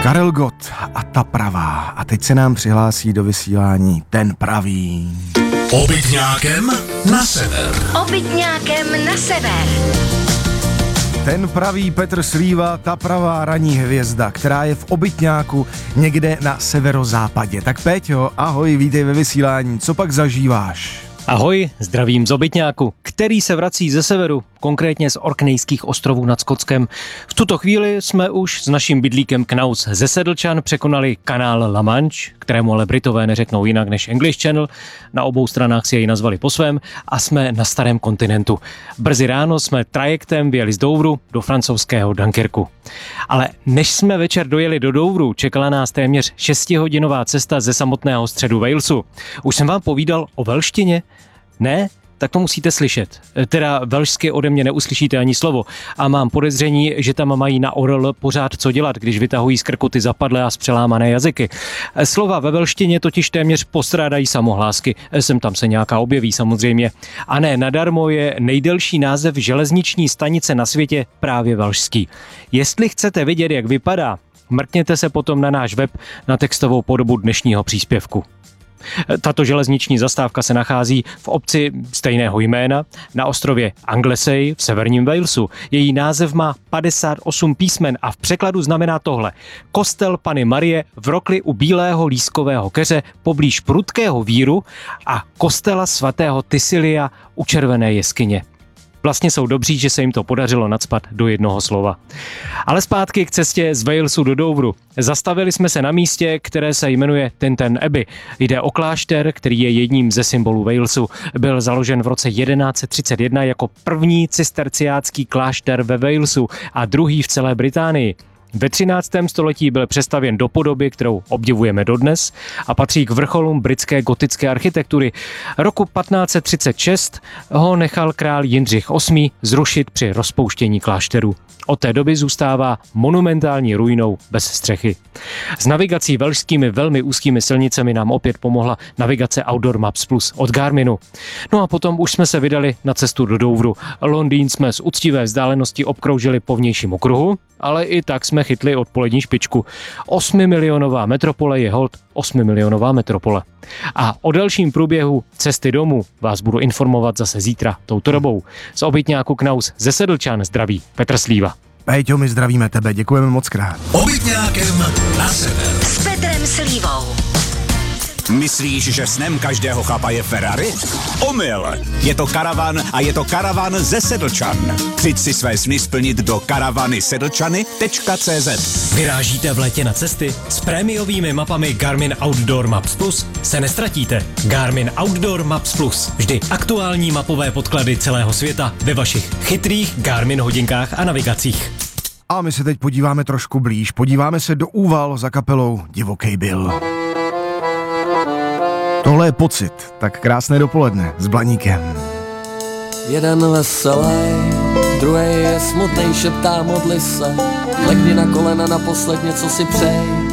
Karel Gott a ta pravá. A teď se nám přihlásí do vysílání ten pravý. Obytňákem na sever. Obytňákem na sever. Ten pravý Petr Slíva, ta pravá ranní hvězda, která je v obytňáku někde na severozápadě. Tak Péťo, ahoj, vítej ve vysílání. Co pak zažíváš? Ahoj, zdravím z obytňáku, který se vrací ze severu, konkrétně z Orknejských ostrovů nad Skotskem. V tuto chvíli jsme už s naším bydlíkem Knaus ze Sedlčan překonali kanál La Manche, kterému ale Britové neřeknou jinak než English Channel. Na obou stranách si jej nazvali po svém a jsme na starém kontinentu. Brzy ráno jsme trajektem vyjeli z Douvru do francouzského Dunkerku. Ale než jsme večer dojeli do Douvru, čekala nás téměř 6hodinová cesta ze samotného středu Walesu. Už jsem vám povídal o velštině? Ne? Tak to musíte slyšet. Teda velšsky ode mě neuslyšíte ani slovo. A mám podezření, že tam mají na ORL pořád co dělat, když vytahují z krku ty zapadlé a spřelámané jazyky. Slova ve velštině totiž téměř postrádají samohlásky. Sem tam se nějaká objeví samozřejmě. A ne nadarmo je nejdelší název železniční stanice na světě právě velšský. Jestli chcete vidět, jak vypadá, mrkněte se potom na náš web na textovou podobu dnešního příspěvku. Tato železniční zastávka se nachází v obci stejného jména na ostrově Anglesey v severním Walesu. Její název má 58 písmen a v překladu znamená tohle. Kostel Panny Marie v Rokli u Bílého lískového keře poblíž Prudkého víru a kostela svatého Tysilia u Červené jeskyně. Vlastně jsou dobří, že se jim to podařilo nacpat do jednoho slova. Ale zpátky k cestě z Walesu do Douvru. Zastavili jsme se na místě, které se jmenuje Tintern Abbey. Jde o klášter, který je jedním ze symbolů Walesu. Byl založen v roce 1131 jako první cisterciácký klášter ve Walesu a druhý v celé Británii. Ve 13. století byl přestavěn do podoby, kterou obdivujeme dodnes a patří k vrcholům britské gotické architektury. Roku 1536 ho nechal král Jindřich VIII zrušit při rozpouštění klášteru. Od té doby zůstává monumentální ruinou bez střechy. S navigací velšskými velmi úzkými silnicemi nám opět pomohla navigace Outdoor Maps Plus od Garminu. No a potom už jsme se vydali na cestu do Douvru. Londýn jsme z úctivé vzdálenosti obkroužili po vnějším okruhu, ale i tak jsme chytli odpolední špičku. 8milionová metropole je holt 8milionová metropole. A o dalším průběhu cesty domů vás budu informovat zase zítra touto dobou. Z obytňáku Knaus ze Sedlčan zdraví Petr Slíva. Péťo, my zdravíme tebe, děkujeme moc krát. Obytňákem na sever. S Petrem Slívou. Myslíš, že snem každého chlapa je Ferrari? Omyl! Je to karavan a je to karavan ze Sedlčan. Přijď si své sny splnit do karavanysedlčany.cz. Vyrážíte v létě na cesty? S prémiovými mapami Garmin Outdoor Maps Plus se nestratíte. Garmin Outdoor Maps Plus. Vždy aktuální mapové podklady celého světa ve vašich chytrých Garmin hodinkách a navigacích. A my se teď podíváme trošku blíž. Podíváme se do Úval za kapelou Divokej Bill. Tohle je Pocit, tak krásné dopoledne s Blaníkem. Jeden veselý, druhý je smutnej, šeptá modli se. Legni na kolena naposled, něco si přej.